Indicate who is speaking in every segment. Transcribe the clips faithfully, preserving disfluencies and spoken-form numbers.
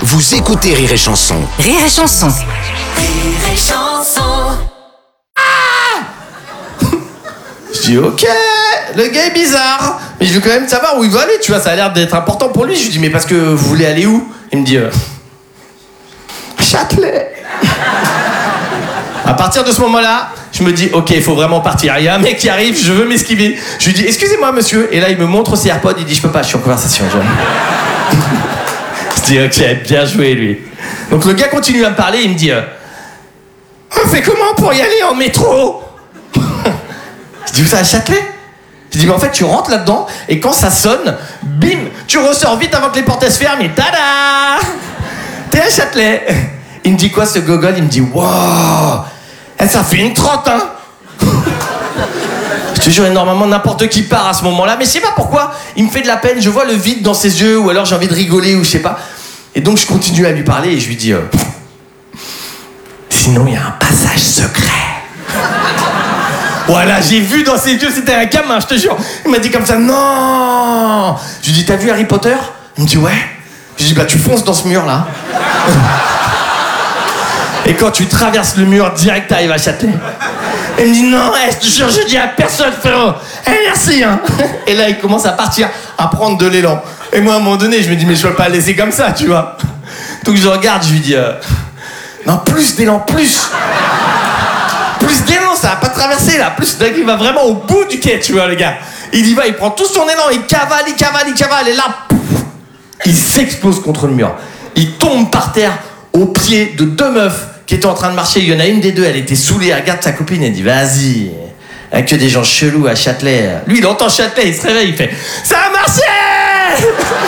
Speaker 1: Vous écoutez Rire et Chanson.
Speaker 2: Rire et Chanson.
Speaker 3: Rire et Chanson.
Speaker 4: Je dis ok, le gars est bizarre, mais je veux quand même savoir où il veut aller, tu vois, ça a l'air d'être important pour lui. Je lui dis mais parce que vous voulez aller où? Il me dit euh, Châtelet. À partir de ce moment-là, je me dis ok, il faut vraiment partir. Il y a un mec qui arrive, je veux m'esquiver. Je lui dis excusez-moi monsieur, et là il me montre ses AirPods, il dit je peux pas, je suis en conversation. Je, je dis ok, bien joué lui. Donc le gars continue à me parler, il me dit euh, on fait comment pour y aller en métro? Je dis, vous êtes à Châtelet? Je dis, mais en fait, tu rentres là-dedans, et quand ça sonne, bim, tu ressors vite avant que les portes se ferment, et tada! T'es à Châtelet. Il me dit quoi, ce gogol? Il me dit, waouh, ça fait une trotte, hein? Je te jure, énormément, n'importe qui part à ce moment-là, mais je sais pas pourquoi, il me fait de la peine, je vois le vide dans ses yeux, ou alors j'ai envie de rigoler, ou je sais pas. Et donc, je continue à lui parler, et je lui dis, euh, sinon, il y a un passage secret. Voilà, j'ai vu dans ses yeux, c'était un gamin, je te jure. Il m'a dit comme ça, non. Je lui dis, t'as vu Harry Potter? Il me dit, ouais. Je lui dis, bah tu fonces dans ce mur-là. Et quand tu traverses le mur, direct t'arrives à Châtelet. Il me dit, non, ouais, je te jure, je dis à personne, frérot. Eh, merci, hein. Et là, il commence à partir, à prendre de l'élan. Et moi, à un moment donné, je me dis, mais je peux pas le laisser comme ça, tu vois. Donc je regarde, je lui dis, euh, non, plus d'élan, plus. Plus d'élan, ça va pas traverser là. Plus il va vraiment au bout du quai, tu vois, le gars. Il y va, il prend tout son élan, il cavale, il cavale, il cavale, et là, pouf, il s'explose contre le mur. Il tombe par terre au pied de deux meufs qui étaient en train de marcher. Il y en a une des deux, elle était saoulée, elle regarde sa copine, elle dit vas-y. Il y a que des gens chelous à Châtelet. Lui, il entend Châtelet, il se réveille, il fait ça a marché.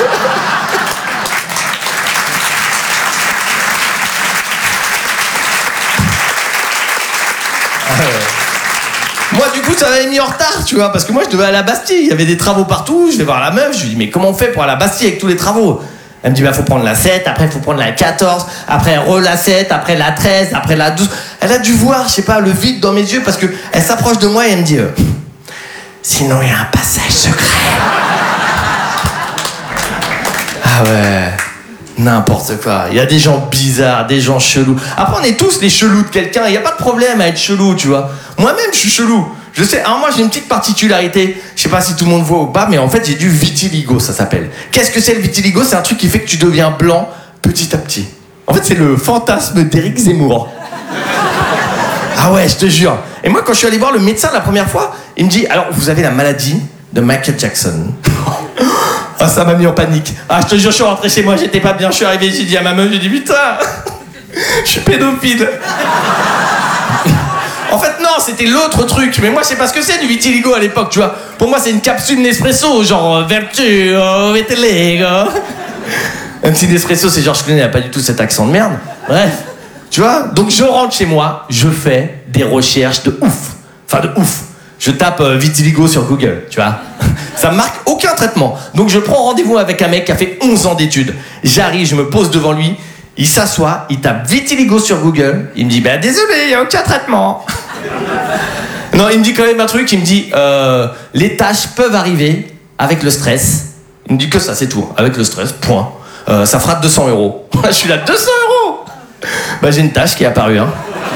Speaker 4: Moi, du coup, ça m'avait mis en retard, tu vois, parce que moi, je devais aller à la Bastille. Il y avait des travaux partout. Je vais voir la meuf. Je lui dis, mais comment on fait pour aller à la Bastille avec tous les travaux? Elle me dit, bah, faut prendre la sept, après, faut prendre la quatorze, après, re la sept, après la treize, après la douze. Elle a dû voir, je sais pas, le vide dans mes yeux, parce que elle s'approche de moi et elle me dit, euh, sinon, il y a un passage secret. Ah ouais. N'importe quoi. Il y a des gens bizarres, des gens chelous. Après, on est tous les chelous de quelqu'un. Il n'y a pas de problème à être chelou, tu vois. Moi-même, je suis chelou. Je sais. Alors moi, j'ai une petite particularité. Je sais pas si tout le monde voit ou pas, mais en fait, j'ai du vitiligo, ça s'appelle. Qu'est-ce que c'est le vitiligo? C'est un truc qui fait que tu deviens blanc petit à petit. En fait, c'est le fantasme d'Éric Zemmour. Ah ouais, je te jure. Et moi, quand je suis allé voir le médecin la première fois, il me dit, alors, vous avez la maladie de Michael Jackson. Ah, ça m'a mis en panique. Ah, je te jure, je suis rentré chez moi, j'étais pas bien, je suis arrivé, j'ai dit à ma meuf, j'ai dit putain, je suis pédophile. En fait, non, c'était l'autre truc, mais moi, je sais pas ce que c'est du vitiligo à l'époque, tu vois. Pour moi, c'est une capsule Nespresso, genre euh, vertu, oh, vitiligo. Un petit Nespresso, c'est genre, je connais pas du tout cet accent de merde. Bref, tu vois. Donc, je rentre chez moi, je fais des recherches de ouf. Enfin, de ouf. Je tape euh, vitiligo sur Google, tu vois. Ça me marque aucun traitement. Donc je prends rendez-vous avec un mec qui a fait onze ans d'études. J'arrive, je me pose devant lui, il s'assoit, il tape vitiligo sur Google, il me dit ben désolé, il n'y a aucun traitement. Non, il me dit quand même un truc, il me dit euh, les tâches peuvent arriver avec le stress. Il me dit que ça, c'est tout, avec le stress, point. Euh, ça fera deux cents euros. Je suis là, deux cents euros. Bah j'ai une tâche qui est apparue, hein.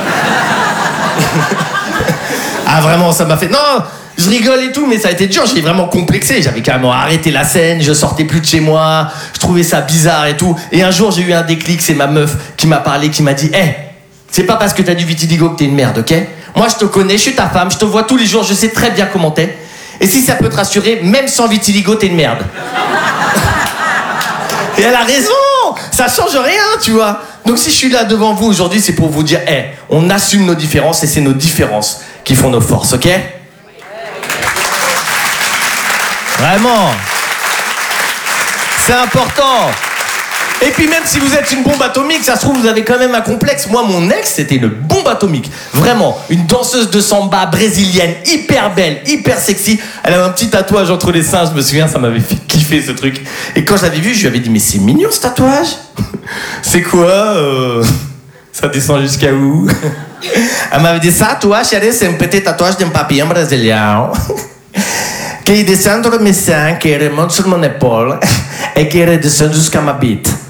Speaker 4: Ah vraiment, ça m'a fait... Non, je rigole et tout, mais ça a été dur, j'ai vraiment complexé. J'avais carrément arrêté la scène, je sortais plus de chez moi, je trouvais ça bizarre et tout. Et un jour, j'ai eu un déclic, c'est ma meuf qui m'a parlé, qui m'a dit « Hé, hey, c'est pas parce que t'as du vitiligo que t'es une merde, ok? Moi, je te connais, je suis ta femme, je te vois tous les jours, je sais très bien comment t'es. Et si ça peut te rassurer, même sans vitiligo, t'es une merde. » Et elle a raison, ça change rien, tu vois. Donc si je suis là devant vous aujourd'hui, c'est pour vous dire, hé, hey, on assume nos différences et c'est nos différences qui font nos forces, ok? Vraiment. C'est important. Et puis même si vous êtes une bombe atomique, ça se trouve, vous avez quand même un complexe. Moi, mon ex, c'était une bombe atomique. Vraiment, une danseuse de samba brésilienne, hyper belle, hyper sexy. Elle avait un petit tatouage entre les seins, je me souviens, ça m'avait fait kiffer ce truc. Et quand je l'avais vu, je lui avais dit, mais c'est mignon ce tatouage. C'est quoi euh... Ça descend jusqu'à où? Elle m'avait dit, ça, toi, chérie, c'est un petit tatouage d'un papillon brésilien. Qui descend de mes seins, qui remonte sur mon épaule et qui redescend jusqu'à ma bite.